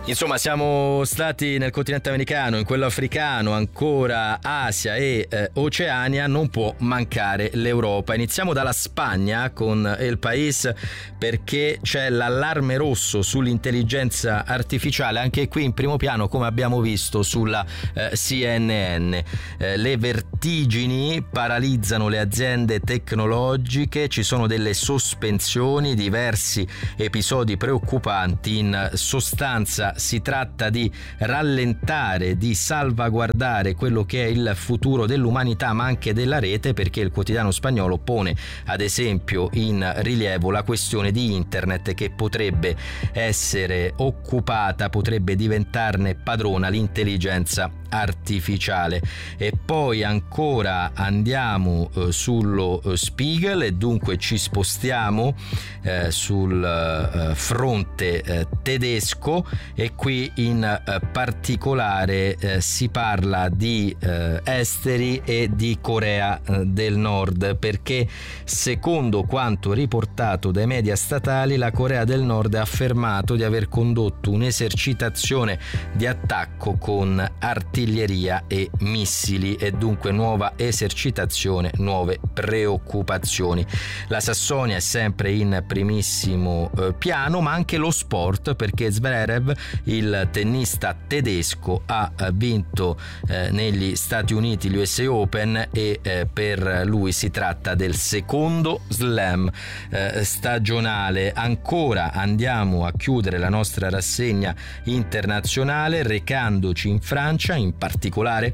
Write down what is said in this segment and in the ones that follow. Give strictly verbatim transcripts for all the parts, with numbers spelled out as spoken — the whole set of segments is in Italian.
Insomma, siamo stati nel continente americano, in quello africano, ancora Asia e eh, Oceania, non può mancare l'Europa. Iniziamo dalla Spagna con El País, perché c'è l'allarme rosso sull'intelligenza artificiale, anche qui in primo piano, come abbiamo visto sulla eh, C N N. Eh, le vertigini paralizzano le aziende tecnologiche, ci sono delle sospensioni, diversi episodi preoccupanti. In sostanza si tratta di rallentare, di salvaguardare quello che è il futuro dell'umanità, ma anche della rete, perché il quotidiano spagnolo pone ad esempio in rilievo la questione di internet, che potrebbe essere occupata, potrebbe diventarne padrona l'intelligenza artificiale. E poi ancora andiamo eh, sullo eh, Spiegel, e dunque ci spostiamo eh, sul eh, fronte eh, tedesco, e qui in eh, particolare eh, si parla di eh, esteri e di Corea eh, del Nord, perché secondo quanto riportato dai media statali, la Corea del Nord ha affermato di aver condotto un'esercitazione di attacco con artiglieria e missili, e dunque nuova esercitazione, nuove preoccupazioni. La Sassonia è sempre in primissimo eh, piano, ma anche lo sport, perché Zverev, il tennista tedesco, ha vinto eh, negli Stati Uniti l'U S Open, e eh, per lui si tratta del secondo slam eh, stagionale. Ancora andiamo a chiudere la nostra rassegna internazionale recandoci in Francia, in particolare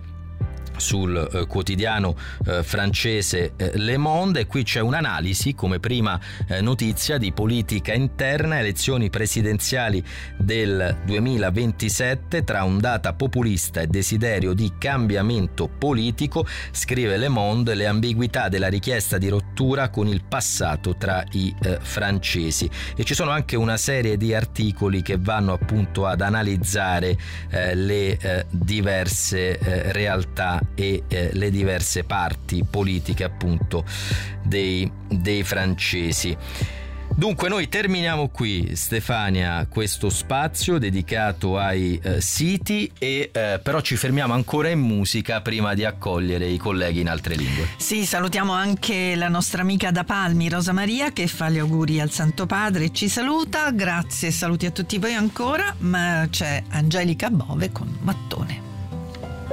sul eh, quotidiano eh, francese eh, Le Monde, e qui c'è un'analisi come prima eh, notizia di politica interna, elezioni presidenziali del duemilaventisette, tra ondata populista e desiderio di cambiamento politico, scrive Le Monde, le ambiguità della richiesta di rottura con il passato tra i eh, francesi. E ci sono anche una serie di articoli che vanno appunto ad analizzare eh, le eh, diverse eh, realtà e eh, le diverse parti politiche appunto dei, dei francesi. Dunque noi terminiamo qui, Stefania, questo spazio dedicato ai eh, siti, e eh, però ci fermiamo ancora in musica prima di accogliere i colleghi in altre lingue. Sì, salutiamo anche la nostra amica da Palmi, Rosa Maria, che fa gli auguri al Santo Padre e ci saluta. Grazie, saluti a tutti voi ancora, ma c'è Angelica Bove con Mattone.